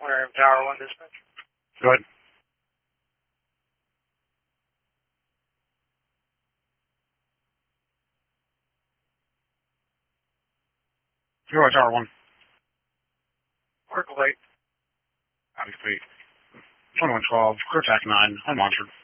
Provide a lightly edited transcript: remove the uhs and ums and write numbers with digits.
We're in Tower 1 dispatch. Go ahead. Zero Tower 1. Work late. Copy, 2112, clear attack 9, unmonitored.